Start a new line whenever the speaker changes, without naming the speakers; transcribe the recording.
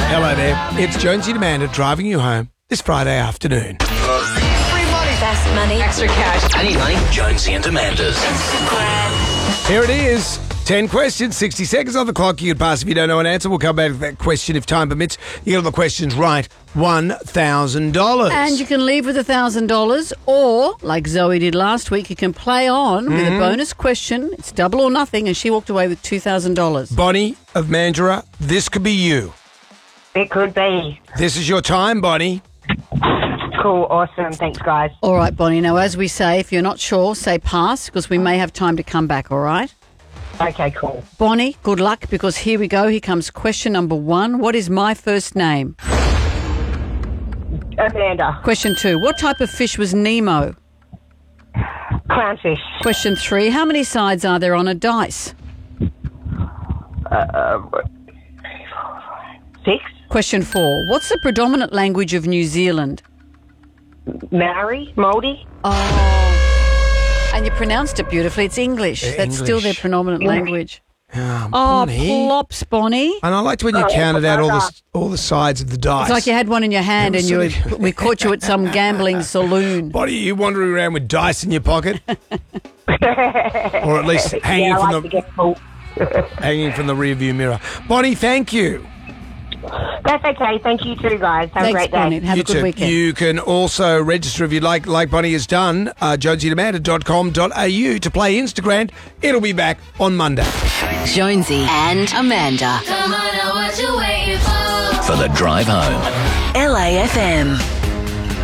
Hello there. It's Jonesy and Amanda driving you home this Friday afternoon.
Free money.
Fast money.
Extra cash.
I need money. Jonesy and Amanda's.
Here it is. 10 questions, 60 seconds on the clock. You can pass if you don't know an answer. We'll come back to that question if time permits. You get all the questions right. $1,000.
And you can leave with $1,000, or, like Zoe did last week, you can play on with a bonus question. It's double or nothing, and she walked away with $2,000.
Bonnie of Mandurah, this could be you.
It could be.
This is your time, Bonnie.
Cool, awesome. Thanks, guys.
All right, Bonnie. Now, as we say, if you're not sure, say pass, because we may have time to come back, all right?
Okay, cool.
Bonnie, good luck, because here we go. Here comes question number 1. What is my first name?
Amanda.
Question 2. What type of fish was Nemo?
Clownfish.
Question 3. How many sides are there on a dice?
6.
Question 4. What's the predominant language of New Zealand?
Maori. Māori.
Oh, and you pronounced it beautifully. It's English. That's still their predominant language. Oh,
Bonnie.
plops, Bonnie.
And I liked when you counted out all the sides of the dice.
It's like you had one in your hand and we caught you at some gambling saloon.
Bonnie, are you wandering around with dice in your pocket? Or at least hanging hanging from the rearview mirror. Bonnie, thank you.
That's okay. Thank you too, guys. Have a great day.
Bonnie. Have a good weekend.
You can also register if you'd like Bonnie has done, jonesyandamanda.com.au to play Instagram. It'll be back on Monday.
Jonesy and Amanda.
For the drive home.
LAFM.